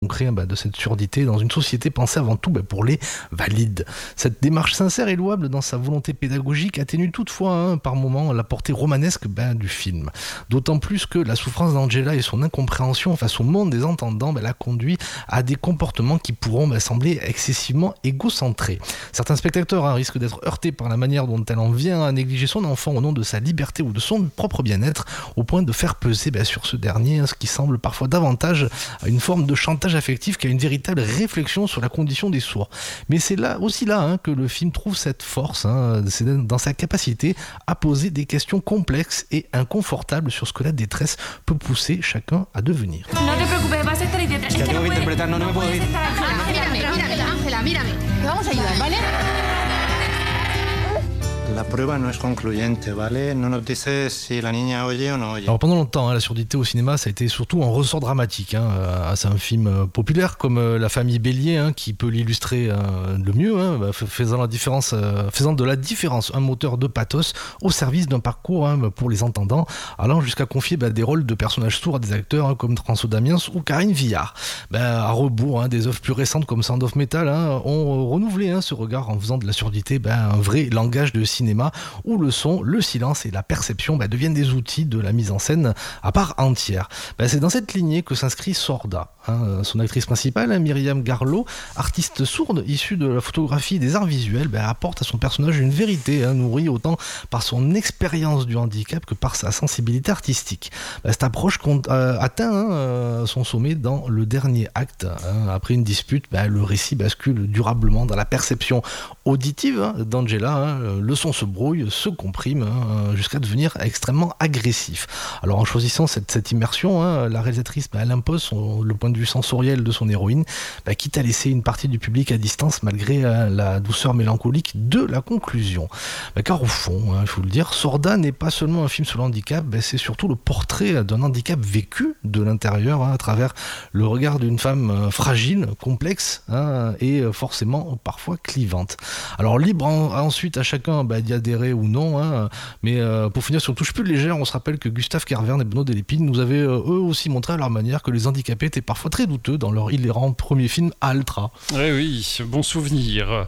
concret de cette surdité dans une société pensée avant tout pour les valides. Cette démarche sincère et louable dans sa volonté pédagogique atténue toutefois par moments la portée romanesque du film. D'autant plus que la souffrance d'Angela et son incompréhension face au monde des entendants la conduit à des comportements qui pourront sembler excessivement égocentrés. Certains spectateurs risquent d'être heurtés par la manière dont elle en vient à négliger son enfant au nom de sa liberté ou de son propre bien-être, au point de faire peser sur ce dernier ce qui semble parfois davantage à une forme de chantage affectif qu'à une véritable réflexion sur la condition des sourds. Mais c'est là que le film trouve cette force, c'est dans sa capacité à poser des questions complexes et inconfortables sur ce que la détresse peut pousser chacun à devenir. No te preocupes, vas a estar idiota. Es que tengo que interpretar, no me puedo ir. Mírame, Ángela, mírame. Te vamos a ayudar, ¿vale? La prueba no es concluyente, ¿vale? No nos dice si la niña oye o no oye. Alors pendant longtemps, la surdité au cinéma, ça a été surtout un ressort dramatique. C'est un film populaire comme La famille Bélier, qui peut l'illustrer le mieux, faisant de la différence un moteur de pathos au service d'un parcours pour les entendants, allant jusqu'à confier des rôles de personnages sourds à des acteurs comme François Damiens ou Karine Viard. À rebours, des œuvres plus récentes comme Sound of Metal ont renouvelé ce regard en faisant de la surdité un vrai langage de cinéma où le son, le silence et la perception deviennent des outils de la mise en scène à part entière. C'est dans cette lignée que s'inscrit Sorda. Son actrice principale, Myriam Garlow, artiste sourde issue de la photographie et des arts visuels, apporte à son personnage une vérité nourrie autant par son expérience du handicap que par sa sensibilité artistique. Cette approche atteint son sommet dans le dernier acte. Après une dispute, le récit bascule durablement dans la perception auditive d'Angela. Le son se brouille, se comprime jusqu'à devenir extrêmement agressif. Alors en choisissant cette immersion, la réalisatrice elle impose le point de vue sensoriel de son héroïne, quitte à laisser une partie du public à distance malgré la douceur mélancolique de la conclusion. Car au fond, il faut le dire, Sorda n'est pas seulement un film sur le handicap, c'est surtout le portrait d'un handicap vécu de l'intérieur à travers le regard d'une femme fragile, complexe et forcément parfois clivante. Alors libre ensuite à chacun d'y adhérer ou non, mais pour finir sur une touche plus légère, on se rappelle que Gustave Kervern et Benoît Delépine nous avaient eux aussi montré à leur manière que les handicapés étaient parfois très douteux dans leur hilarant premier film Altra. Oui, bon souvenir.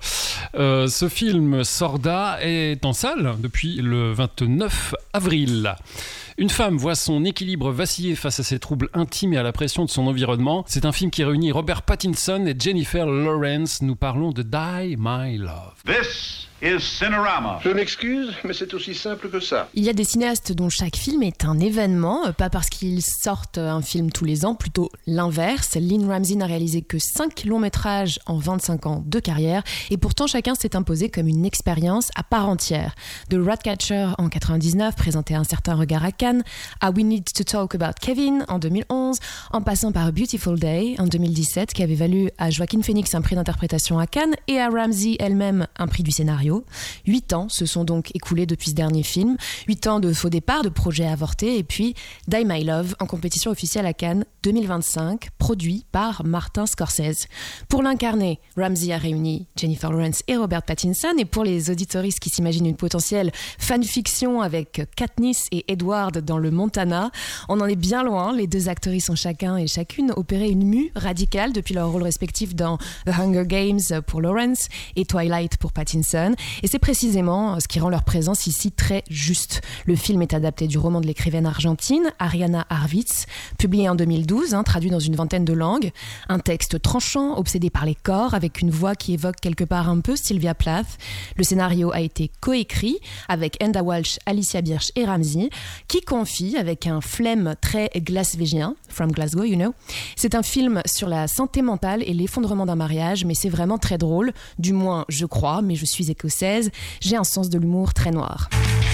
Ce film Sorda est en salle depuis le 29 avril. Une femme voit son équilibre vaciller face à ses troubles intimes et à la pression de son environnement. C'est un film qui réunit Robert Pattinson et Jennifer Lawrence. Nous parlons de Die My Love. This is Cinerama. Je m'excuse, mais c'est aussi simple que ça. Il y a des cinéastes dont chaque film est un événement, pas parce qu'ils sortent un film tous les ans, plutôt l'inverse. Lynne Ramsay n'a réalisé que 5 longs métrages en 25 ans de carrière, et pourtant chacun s'est imposé comme une expérience à part entière. De Ratcatcher en 99, présenté Un certain regard à Cannes, à We Need to Talk About Kevin en 2011, en passant par Beautiful Day en 2017, qui avait valu à Joaquin Phoenix un prix d'interprétation à Cannes et à Ramsay elle-même un prix du scénario. 8 ans se sont donc écoulés depuis ce dernier film, 8 ans de faux départ, de projets avortés, et puis Die My Love en compétition officielle à Cannes 2025, produit par Martin Scorsese. Pour l'incarner, Ramsay a réuni Jennifer Lawrence et Robert Pattinson, et pour les auditoristes qui s'imaginent une potentielle fanfiction avec Katniss et Edward dans le Montana, on en est bien loin. Les deux actrices ont chacun et chacune opéré une mue radicale depuis leurs rôles respectifs dans The Hunger Games pour Lawrence et Twilight pour Pattinson. Et c'est précisément ce qui rend leur présence ici très juste. Le film est adapté du roman de l'écrivaine argentine Ariana Harvitz, publié en 2012, traduit dans une vingtaine de langues. Un texte tranchant, obsédé par les corps, avec une voix qui évoque quelque part un peu Sylvia Plath. Le scénario a été coécrit avec Enda Walsh, Alicia Birch et Ramsay, qui confie avec un phlegme très glasvégien, from Glasgow, you know. C'est un film sur la santé mentale et l'effondrement d'un mariage, mais c'est vraiment très drôle, du moins je crois, mais je suis écossaise, j'ai un sens de l'humour très noir.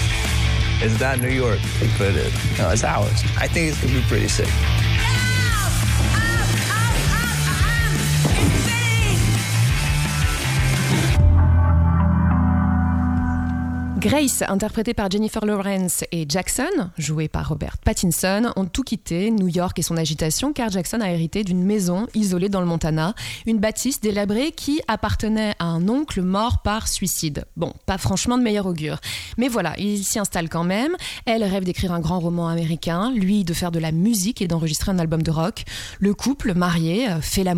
It's not New York, but no, it's ours. I think it's gonna be pretty sick. Grace, interprétée par Jennifer Lawrence, et Jackson, joué par Robert Pattinson, ont tout quitté, New York et son agitation, car Jackson a hérité d'une maison isolée dans le Montana, une bâtisse délabrée qui appartenait à un oncle mort par suicide. Bon, pas franchement de meilleur augure. Mais voilà, il s'y installe quand même. Elle rêve d'écrire un grand roman américain, lui de faire de la musique et d'enregistrer un album de rock. Le couple, marié, fait l'amour